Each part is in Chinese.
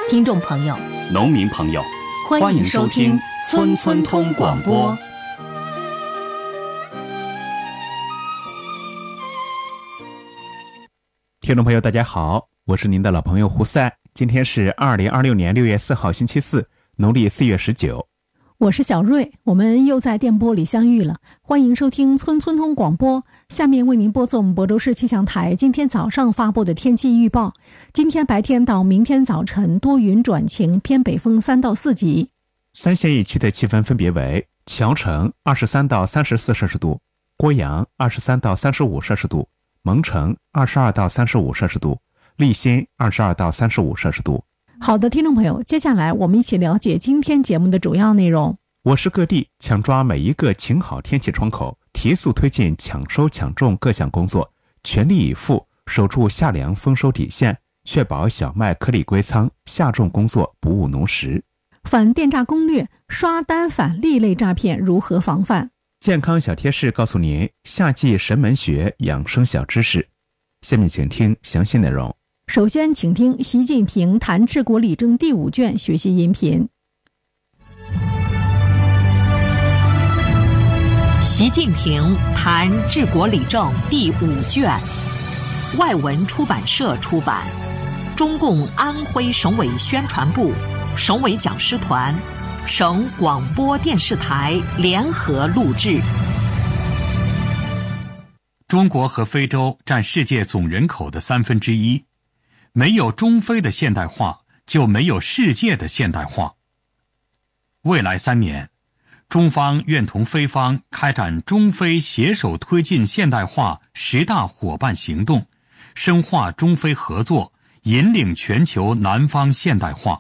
听众朋友、 农民朋友， 欢迎收听村村通广播。 听众朋友大家好，我是您的老朋友胡塞。今天是2026年6月4号星期四，农历4月19。 我是小瑞，我们又在电波里相遇了，欢迎收听村村通广播。下面为您播送亳州市气象台今天早上发布的天气预报。今天白天到明天早晨多云转晴，偏北风3到4级。 三县一区的气温分别为：谯城23到34摄氏度，郭阳23到35摄氏度，蒙城22到35摄氏度，利辛22到35摄氏度。 好的，听众朋友，接下来我们一起了解今天节目的主要内容。 我市各地抢抓每一个晴好天气窗口，提速推进抢收抢种各项工作，全力以赴守住夏粮丰收底线，确保小麦颗粒归仓，下种工作不误农时。 反电诈攻略，刷单反利类诈骗如何防范？ 健康小贴士告诉您夏季神门学养生小知识。下面请听详细内容。 首先请听习近平谈治国理政第5卷学习音频。 习近平谈治国理政第5卷，外文出版社出版，中共安徽省委宣传部、省委讲师团、省广播电视台联合录制。 中国和非洲占世界总人口的1/3，没有中非的现代化，就没有世界的现代化。未来3年，中方愿同非方开展中非携手推进现代化10大伙伴行动，深化中非合作，引领全球南方现代化。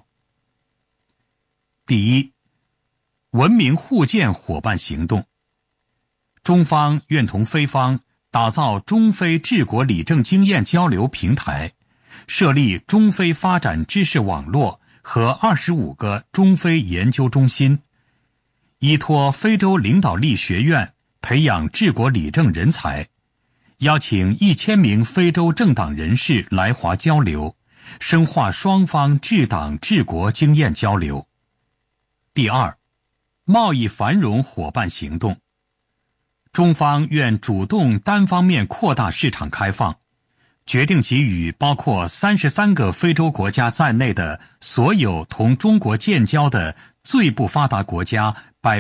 第一，文明互鉴伙伴行动。中方愿同非方打造中非治国理政经验交流平台，设立中非发展知识网络和25个中非研究中心，依托非洲领导力学院培养治国理政人才，邀请1000名非洲政党人士来华交流，深化双方治党治国经验交流。第二，贸易繁荣伙伴行动。中方愿主动单方面扩大市场开放，决定给予包括33个非洲国家在内的所有同中国建交的最不发达国家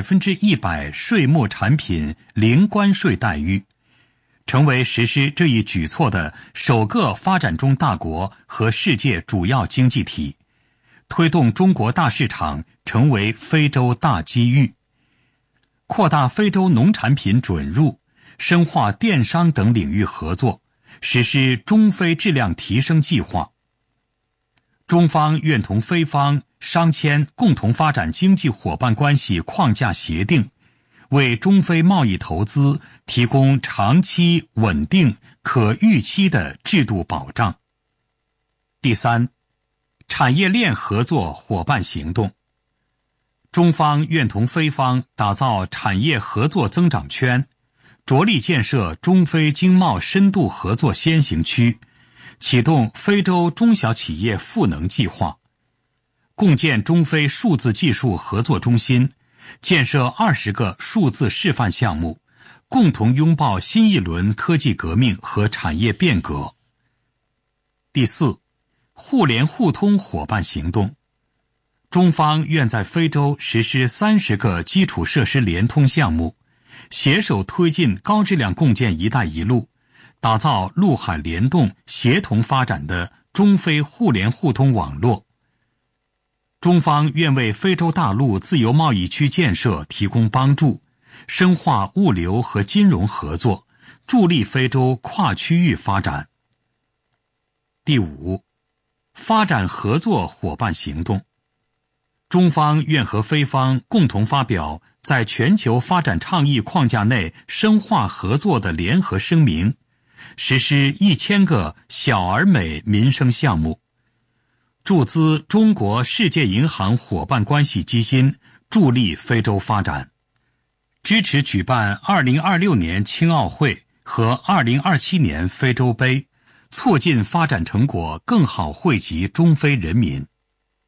100%税目产品零关税待遇，成为实施这一举措的首个发展中大国和世界主要经济体，推动中国大市场成为非洲大机遇，扩大非洲农产品准入，深化电商等领域合作，实施中非质量提升计划。中方愿同非方商签共同发展经济伙伴关系框架协定，为中非贸易投资提供长期、稳定、可预期的制度保障。第三，产业链合作伙伴行动。中方愿同非方打造产业合作增长圈，着力建设中非经贸深度合作先行区，启动非洲中小企业赋能计划，共建中非数字技术合作中心，建设20个数字示范项目，共同拥抱新一轮科技革命和产业变革。第四，互联互通伙伴行动。中方愿在非洲实施30个基础设施联通项目，携手推进高质量共建“一带一路”，打造陆海联动、协同发展的中非互联互通网络。中方愿为非洲大陆自由贸易区建设提供帮助，深化物流和金融合作，助力非洲跨区域发展。第五，发展合作伙伴行动。中方愿和非方共同发表在全球发展倡议框架内深化合作的联合声明，实施1000个小而美民生项目，注资中国世界银行伙伴关系基金，助力非洲发展，支持举办2026年青奥会和2027年非洲杯，促进发展成果更好惠及中非人民。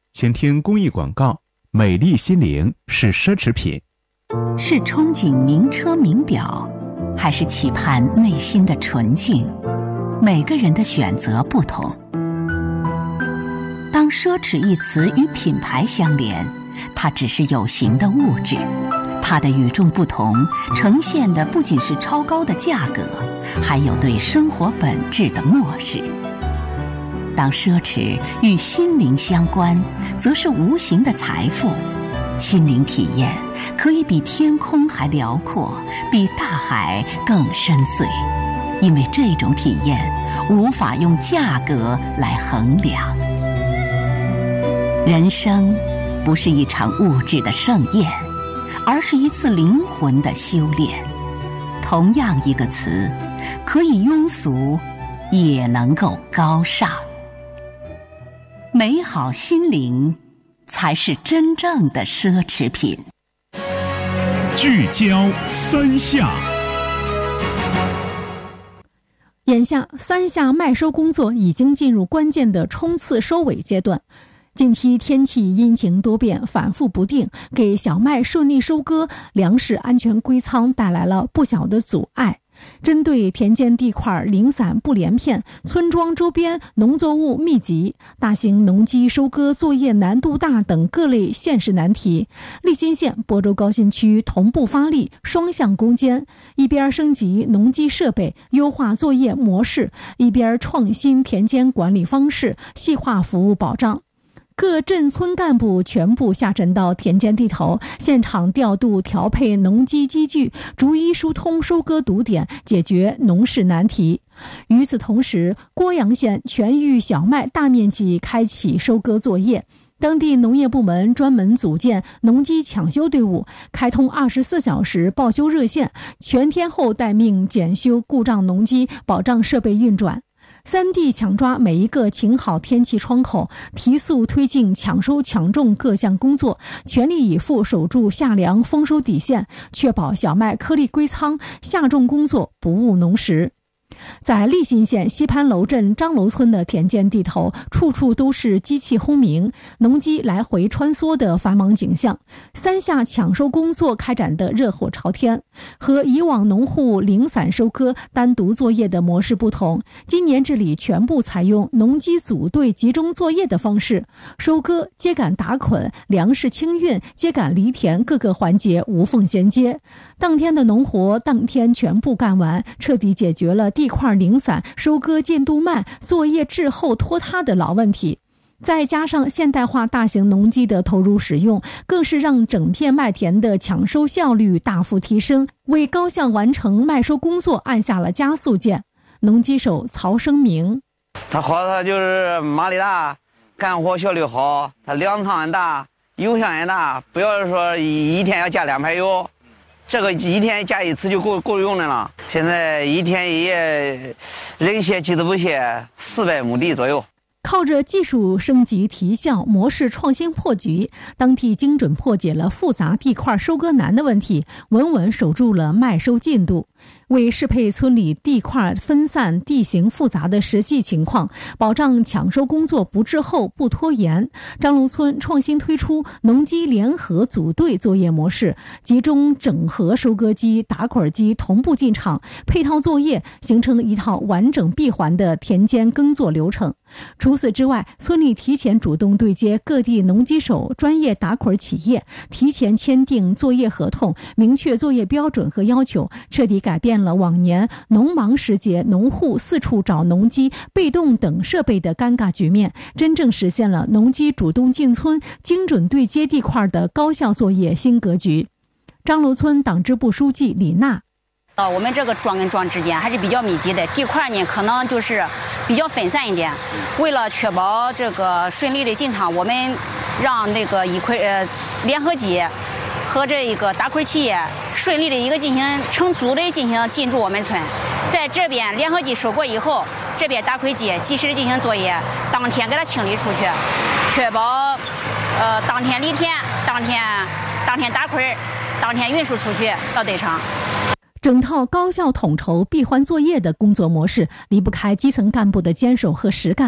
请听公益广告。美丽心灵是奢侈品， 是憧憬名车名表，还是期盼内心的纯净？每个人的选择不同。当奢侈一词与品牌相连，它只是有形的物质，它的与众不同呈现的不仅是超高的价格，还有对生活本质的漠视。当奢侈与心灵相关，则是无形的财富。心灵体验可以比天空还辽阔，比大海更深邃，因为这种体验无法用价格来衡量。人生不是一场物质的盛宴，而是一次灵魂的修炼。同样一个词，可以庸俗，也能够高尚。美好心灵才是真正的奢侈品。 聚焦三下。 眼下三下麦收工作已经进入关键的冲刺收尾阶段。近期天气阴晴多变，反复不定，给小麦顺利收割、粮食安全归仓带来了不小的阻碍。针对田间地块零散不连片、村庄周边农作物密集、大型农机收割作业难度大等各类现实难题，利辛县亳州高新区同步发力，双向攻坚，一边升级农机设备，优化作业模式，一边创新田间管理方式，细化服务保障。各镇村干部全部下沉到田间地头，现场调度调配农机机具，逐一疏通收割堵点，解决农事难题。与此同时，郭阳县全域小麦大面积开启收割作业，当地农业部门专门组建农机抢修队伍，开通24小时报修热线，全天候待命检修故障农机，保障设备运转。三地抢抓每一个晴好天气窗口，提速推进抢收抢种各项工作，全力以赴守住夏粮丰收底线，确保小麦颗粒归仓，夏种工作不误农时。在利辛县西潘楼镇张楼村的田间地头，处处都是机器轰鸣、农机来回穿梭的繁忙景象。三下抢收工作开展的热火朝天。和以往农户零散收割、单独作业的模式不同，今年这里全部采用农机组队集中作业的方式，收割、秸秆打捆、粮食清运、秸秆犁田各个环节无缝衔接。当天的农活当天全部干完，彻底解决了地块零散、收割进度慢、作业滞后拖沓的老问题。再加上现代化大型农机的投入使用，更是让整片麦田的抢收效率大幅提升，为高效完成麦收工作按下了加速键。农机手曹生明， 它好，它就是马力大，干活效率好，它粮仓也大，油箱也大，不要说一天要加2排油，这个一天加一次就够用的了。现在一天一夜人歇机子不歇，400亩地左右。 靠着技术升级提效、模式创新破局，当地精准破解了复杂地块收割难的问题，稳稳守住了麦收进度。为适配村里地块分散、地形复杂的实际情况，保障抢收工作不滞后、不拖延，张楼村创新推出农机联合组队作业模式，集中整合收割机、打捆机同步进场，配套作业形成一套完整闭环的田间耕作流程。除此之外，村里提前主动对接各地农机手、专业打捆企业，提前签订作业合同，明确作业标准和要求，彻底改变了往年农忙时节农户四处找农机、被动等设备的尴尬局面，真正实现了农机主动进村、精准对接地块的高效作业新格局。张楼村党支部书记李娜， 我们这个庄跟庄之间还是比较密集的，地块呢可能就是比较分散一点。为了确保这个顺利的进场，我们让那个联合机和这一个打捆企业顺利的一个进行成组的进驻我们村。在这边联合机收过以后，这边打捆机及时的进行作业，当天给它清理出去，确保当天犁田、当天打捆、当天运输出去到堆场。 整套高效统筹闭环作业的工作模式离不开基层干部的坚守和实干。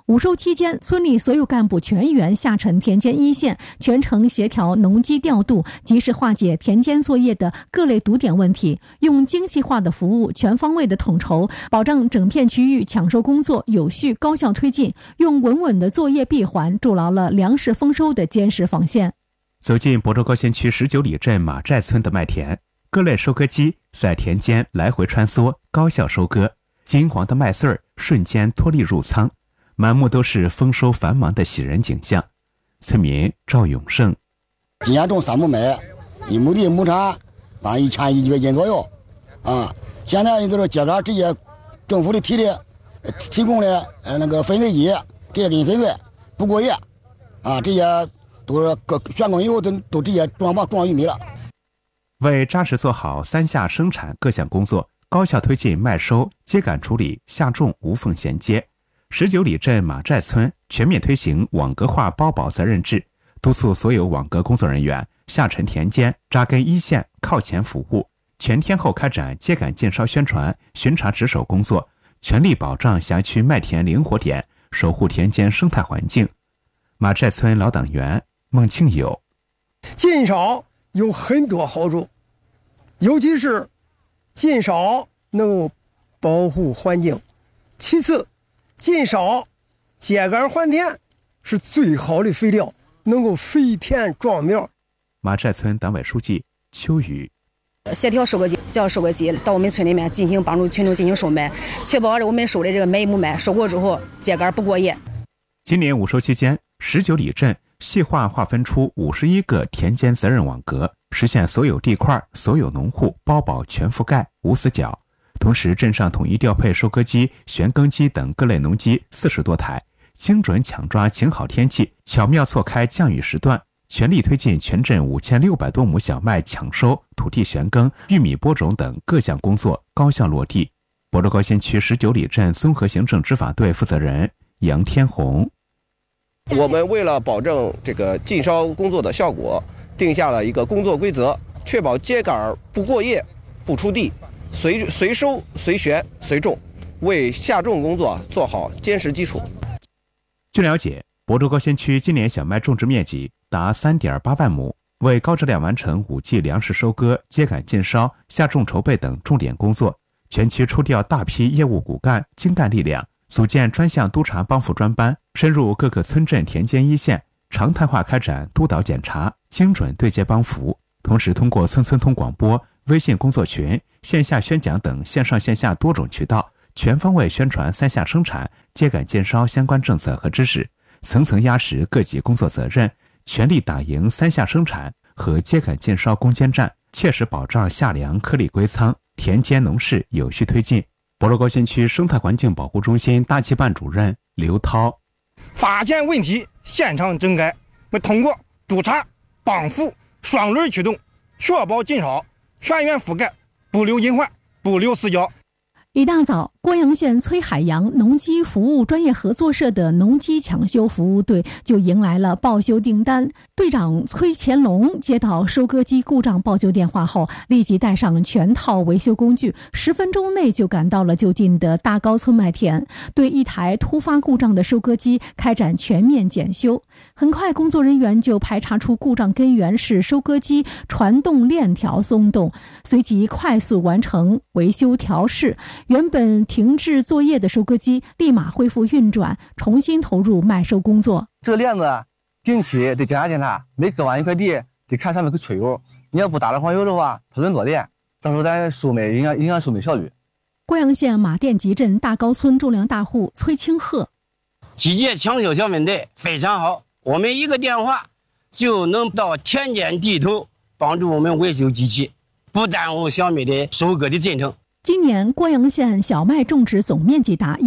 午收期间，村里所有干部全员下沉田间一线，全程协调农机调度，及时化解田间作业的各类堵点问题，用精细化的服务、全方位的统筹，保障整片区域抢收工作有序高效推进，用稳稳的作业闭环筑牢了粮食丰收的坚实防线。 走进亳州高新区19里镇马寨村的麦田，各类收割机在田间来回穿梭，高效收割，金黄的麦穗儿瞬间脱粒入仓，满目都是丰收繁忙的喜人景象。村民赵永胜： 今年种3亩麦，1亩地亩产往1100斤左右啊。现在就是秸秆直接政府的提供的那个粉碎机，直接给你粉碎，不过夜啊，这些都是选工以后都直接装玉米了。 为扎实做好3下生产各项工作，高效推进麦收、秸秆处理、下种无缝衔接。19里镇马寨村全面推行网格化包保责任制，督促所有网格工作人员下沉田间，扎根一线，靠前服务，全天候开展秸秆禁烧宣传、巡查值守工作，全力保障辖区麦田灵活点，守护田间生态环境。马寨村老党员孟庆友： 禁烧有很多好处，尤其是禁烧能够保护环境，其次禁烧秸秆换田是最好的肥料，能够肥田壮苗。 马寨村党委书记邱宇： 协调收割机，叫收割机到我们村里面进行帮助群众进行收麦，确保我们收的这个每一亩麦收过之后秸秆不过夜。 今年午收期间，19里镇细化划分出51个田间责任网格，实现所有地块、所有农户包保全覆盖、无死角。同时，镇上统一调配收割机、旋耕机等各类农机40多台，精准抢抓晴好天气，巧妙错开降雨时段，全力推进全镇5600多亩小麦抢收、土地旋耕、玉米播种等各项工作高效落地。亳州高新区19里镇综合行政执法队负责人杨天红： 我们为了保证这个禁烧工作的效果，定下了一个工作规则，确保秸秆不过夜、不出地，随收、随旋、随种，为下种工作做好坚实基础。 据了解，亳州高新区今年小麦种植面积达3.8万亩，为高质量完成5季粮食收割、秸秆禁烧、下种筹备等重点工作，全区抽调大批业务骨干、精干力量，组建专项督查帮扶专班，深入各个村镇田间一线，常态化开展督导检查，精准对接帮扶。同时，通过村村通广播、微信工作群、线下宣讲等线上线下多种渠道，全方位宣传3下生产、秸秆禁烧相关政策和知识，层层压实各级工作责任，全力打赢3下生产和秸秆禁烧攻坚战，切实保障夏粮颗粒归仓，田间农事有序推进。亳州高新区生态环境保护中心大气办主任刘涛： 发现问题现场整改，通过督查、帮扶双轮驱动，确保禁烧全员覆盖，不留隐患，不留死角。 一大早，关阳县崔海洋农机服务专业合作社的农机抢修服务队就迎来了报修订单。队长崔乾隆接到收割机故障报修电话后，立即带上全套维修工具，10分钟内就赶到了就近的大高村麦田，对一台突发故障的收割机开展全面检修。很快，工作人员就排查出故障根源是收割机传动链条松动，随即快速完成维修调试。原本停滞作业的收割机立马恢复运转，重新投入麦收工作。 这个链子定期得检查，每割完一块地得看上面有吹油，你要不打了黄油的话，它容易落链，到时候咱收麦影响收麦效率。 关阳县马店集镇大高村种粮大户崔清鹤： 机械抢修小分队非常好，我们一个电话就能到田间地头帮助我们维修机器，不耽误小麦的收割的进程。 今年关阳县小麦种植总面积达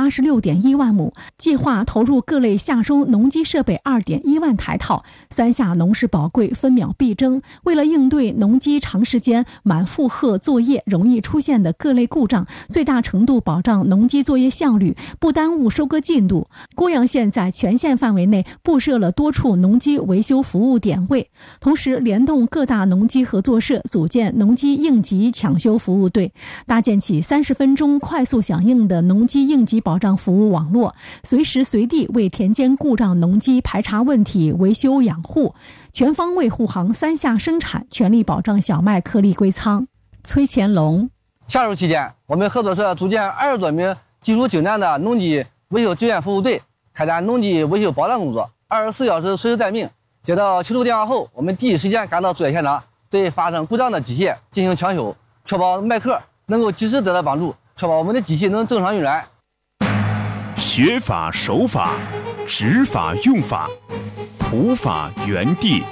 186.1万亩，计划投入各类下收农机设备2.1万台套，3下农事宝贵，分秒必争。为了应对农机长时间满负荷作业容易出现的各类故障，最大程度保障农机作业效率，不耽误收割进度，关阳县在全县范围内布设了多处农机维修服务点位，同时联动各大农机合作社组建农机应急抢修服务队。 搭建起30分钟快速响应的农机应急保障服务网络，随时随地为田间故障农机排查问题、维修养护，全方位护航3下生产，全力保障小麦颗粒归仓。崔乾隆， 夏入期间，我们合作社组建20多名技术精湛的农机维修救援服务队，开展农机维修保障工作，24小时随时待命。接到求助电话后，我们第一时间赶到作业现场，对发生故障的机械进行抢修，确保麦克能够及时得到帮助，确保我们的机器能正常运转。 学法守法，执法用法，普法原地。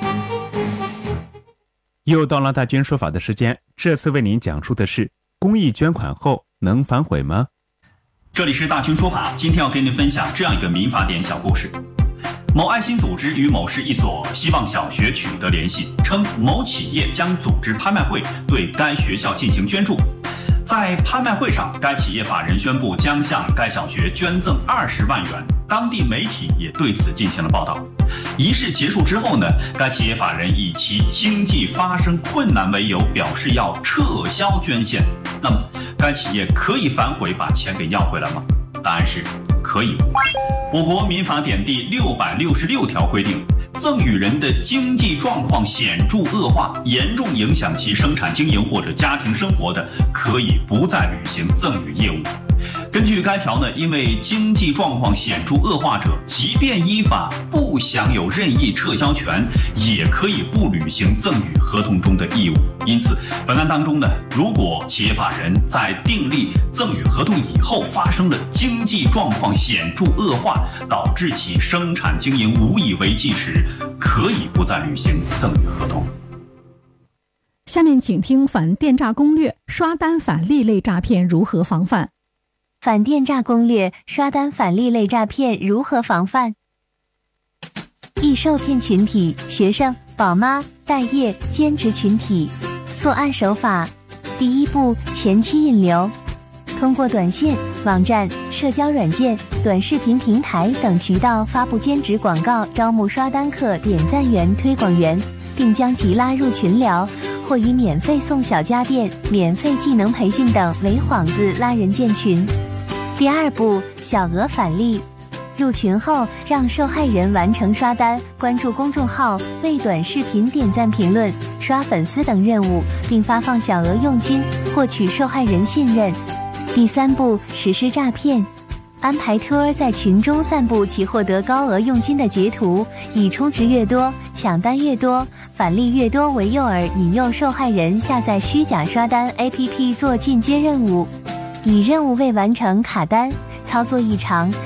又到了大军说法的时间，这次为您讲述的是：公益捐款后能反悔吗？ 这里是大军说法，今天要跟您分享这样一个民法典小故事。某爱心组织与某市一所希望小学取得联系，称某企业将组织拍卖会对该学校进行捐助。在拍卖会上，该企业法人宣布将向该小学捐赠20万元，当地媒体也对此进行了报道。仪式结束之后呢，该企业法人以其经济发生困难为由，表示要撤销捐献。那么，该企业可以反悔把钱给要回来吗？答案是可以。我国民法典第666条规定，赠与人的经济状况显著恶化，严重影响其生产经营或者家庭生活的，可以不再履行赠与业务。根据该条呢，因为经济状况显著恶化者，即便依法不享有任意撤销权，也可以不履行赠与合同中的义务。因此，本案当中呢，如果企业法人在订立赠与合同以后发生的经济状况显著恶化，导致其生产经营无以为继时，可以不再履行赠与合同。 下面请听反电诈攻略：刷单返利类诈骗如何防范？ 反电诈攻略：刷单返利类诈骗如何防范？易受骗群体：学生、宝妈、待业、兼职群体。作案手法：第一步，前期引流，通过短信、网站、社交软件、短视频平台等渠道发布兼职广告，招募刷单客、点赞员、推广员，并将其拉入群聊，或以免费送小家电、免费技能培训等为幌子拉人建群。第二步，小额返利，入群后让受害人完成刷单、关注公众号、为短视频点赞评论、刷粉丝等任务，并发放小额佣金，获取受害人信任。第三步，实施诈骗，安排托在群中散布其获得高额佣金的截图，以充值越多、抢单越多、返利越多为诱饵，引诱受害人下载虚假刷单 APP 做进阶任务。以任务未完成卡单、操作异常、